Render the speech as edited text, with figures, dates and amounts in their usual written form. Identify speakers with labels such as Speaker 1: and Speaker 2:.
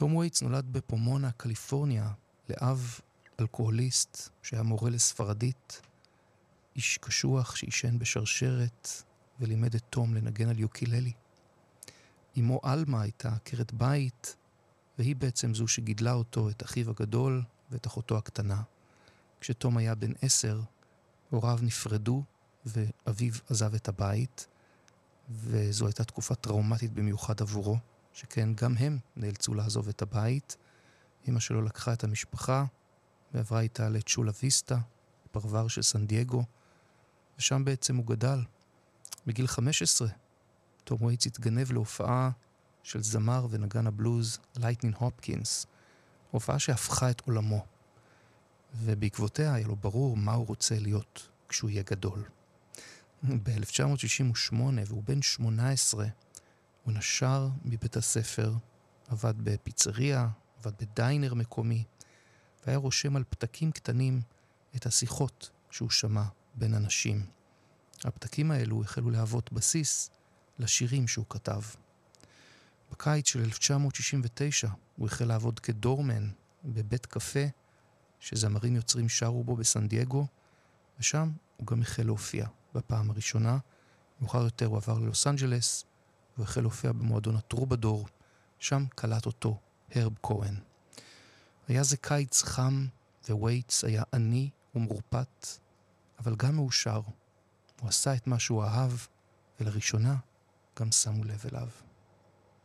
Speaker 1: תום וייטס נולד בפומונה, קליפורניה, לאב אלכוהוליסט שהיה מורה לספרדית, איש קשוח שישן בשרשרת ולימד את תום לנגן על יוקיללי. אמו אלמה הייתה עקרת בית, והיא בעצם זו שגידלה אותו, את אחיו הגדול ואת אחותו הקטנה. כשתום היה בן 10, הוריו נפרדו ואביו עזב את הבית, וזו הייתה תקופה טראומטית במיוחד עבורו, שכן גם הם נאלצו לעזוב את הבית. אמא שלו לקחה את המשפחה ועברה איתה לצ'ולה ויסטה, פרבר של סן דייגו, ושם בעצם הוא גדל. בגיל 15, תום וייטס התגנב להופעה של זמר ונגן הבלוז לייטנינג הופקינס, הופעה שהפכה את עולמו, ובעקבותיה היה לו ברור מה הוא רוצה להיות כשהוא יהיה גדול. ב-1968, והוא בן 18, הוא נשר מבית הספר, עבד בפיצריה, עבד בדיינר מקומי, והיה רושם על פתקים קטנים את השיחות שהוא שמע בין אנשים. הפתקים האלו החלו להוות בסיס לשירים שהוא כתב. בקיץ של 1969 הוא החל לעבוד כדורמן בבית קפה שזמרים יוצרים שרו בו בסן דייגו, ושם הוא גם החל להופיע בפעם הראשונה. מאוחר יותר הוא עבר ללוס אנג'לס, והוא החל להופיע במועדון הטרובדור, שם קלט אותו הרב כהן. היה זה קיץ חם, ווייטס היה עני ומרופט, אבל גם מאושר. הוא עשה את מה שהוא אהב, ולראשונה גם שמו לב אליו.